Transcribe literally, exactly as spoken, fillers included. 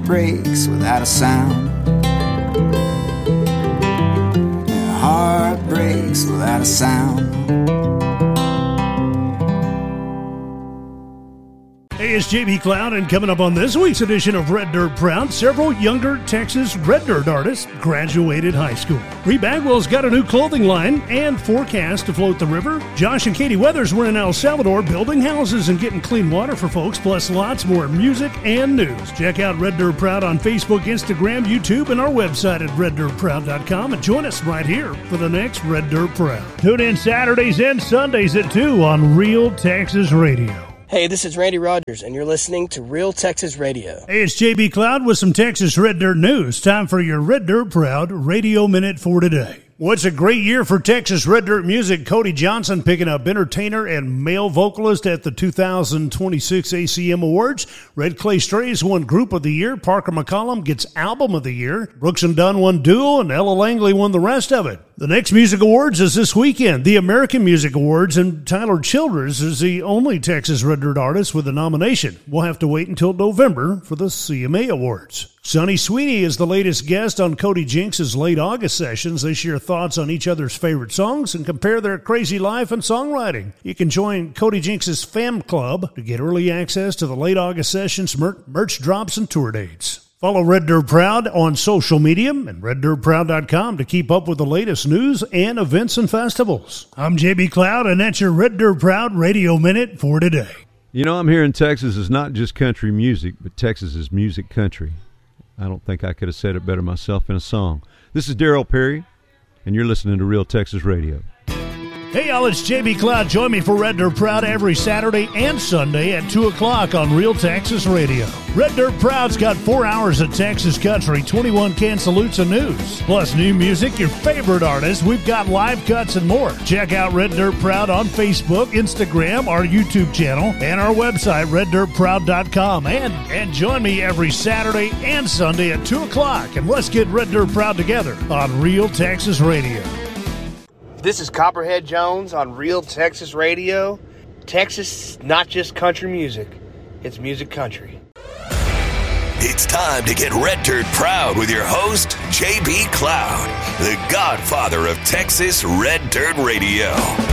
breaks without a sound. My heart breaks without a sound. Hey, it's J B Cloud, and coming up on this week's edition of Red Dirt Proud, several younger Texas Red Dirt artists graduated high school. Bree Bagwell's got a new clothing line and forecast to float the river. Josh and Katie Weathers were in El Salvador building houses and getting clean water for folks, plus lots more music and news. Check out Red Dirt Proud on Facebook, Instagram, YouTube, and our website at red dirt proud dot com, and join us right here for the next Red Dirt Proud. Tune in Saturdays and Sundays at two on Real Texas Radio. Hey, this is Randy Rogers, and you're listening to Real Texas Radio. Hey, it's J B Cloud with some Texas Red Dirt news. Time for your Red Dirt Proud Radio Minute for today. Well, it's a great year for Texas Red Dirt music. Cody Johnson picking up entertainer and male vocalist at the two thousand twenty-six A C M Awards. Red Clay Strays won Group of the Year. Parker McCollum gets Album of the Year. Brooks and Dunn won Duo, and Ella Langley won the rest of it. The next Music Awards is this weekend, the American Music Awards, and Tyler Childers is the only Texas Red Dirt artist with a nomination. We'll have to wait until November for the C M A Awards. Sonny Sweeney is the latest guest on Cody Jinks' late August sessions. They share thoughts on each other's favorite songs and compare their crazy life and songwriting. You can join Cody Jinks' Fam Club to get early access to the late August sessions, mer- merch drops, and tour dates. Follow Red Dirt Proud on social media and red dirt proud dot com to keep up with the latest news and events and festivals. I'm J B Cloud, and that's your Red Dirt Proud Radio Minute for today. You know, I'm here in Texas is not just country music, but Texas is music country. I don't think I could have said it better myself in a song. This is Darryl Perry, and you're listening to Real Texas Radio. Hey, y'all, it's J B Cloud. Join me for Red Dirt Proud every Saturday and Sunday at two o'clock on Real Texas Radio. Red Dirt Proud's got four hours of Texas country, twenty-one Cansalusa news, plus new music, your favorite artists. We've got live cuts and more. Check out Red Dirt Proud on Facebook, Instagram, our YouTube channel, and our website, red dirt proud dot com. And, and join me every Saturday and Sunday at two o'clock, and let's get Red Dirt Proud together on Real Texas Radio. This is Copperhead Jones on Real Texas Radio. Texas, not just country music, it's music country. It's time to get Red Dirt Proud with your host, J B Cloud, the godfather of Texas Red Dirt Radio.